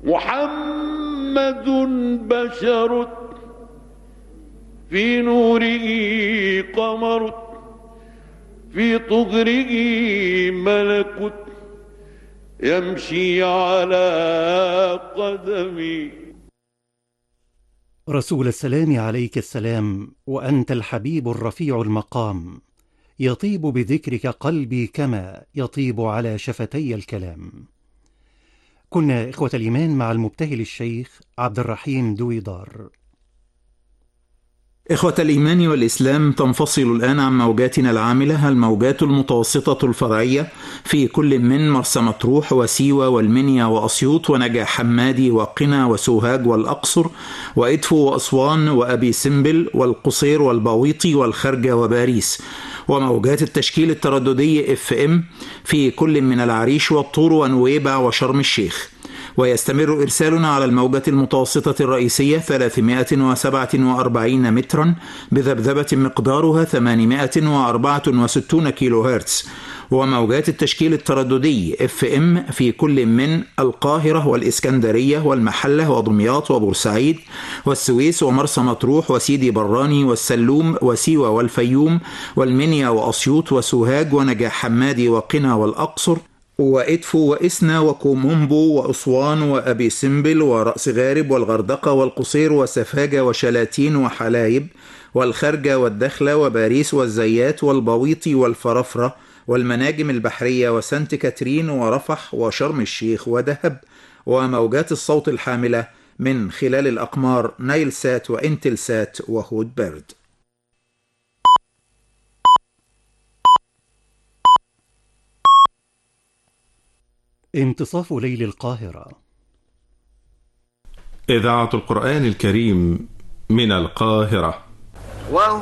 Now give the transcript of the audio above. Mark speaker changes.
Speaker 1: محمد بشر في نوره قمر في طغره ملك يمشي على قدمي.
Speaker 2: رسول السلام عليك السلام، وأنت الحبيب الرفيع المقام، يطيب بذكرك قلبي كما يطيب على شفتي الكلام. كنا إخوة الإيمان مع المبتهل الشيخ عبد الرحيم دويدار.
Speaker 3: إخوة الإيمان والإسلام، تنفصل الآن عن موجاتنا العاملة الموجات المتوسطة الفرعية في كل من مرسى مطروح وسيوة والمنيا وأسيوط ونجع حمادي وقنا وسوهاج والأقصر وإدفو وأسوان وأبي سمبل والقصير والباويطي والخرجة وباريس، وموجات التشكيل الترددي FM في كل من العريش والطور ونويبع وشرم الشيخ. ويستمر إرسالنا على الموجة المتوسطة الرئيسية 347 مترا بذبذبة مقدارها 864 كيلو هرتز، وموجات التشكيل الترددي FM في كل من القاهرة والإسكندرية والمحلة ودمياط وبورسعيد والسويس ومرسى مطروح وسيدي براني والسلوم وسيوة والفيوم والمنيا وأسيوط وسوهاج ونجع حمادي وقنا والأقصر وإدفو وإسنا وكومومبو وأسوان وأبي سمبل ورأس غارب والغردقة والقصير وسفاجة وشلاتين وحلايب والخرجة والدخلة وباريس والزيات والبويطي والفرفرة والمناجم البحرية وسانت كاترين ورفح وشرم الشيخ ودهب، وموجات الصوت الحاملة من خلال الأقمار نايل سات وإنتل سات وهود بيرد.
Speaker 2: انتصاف ليل القاهرة.
Speaker 4: إذاعة القرآن الكريم من القاهرة.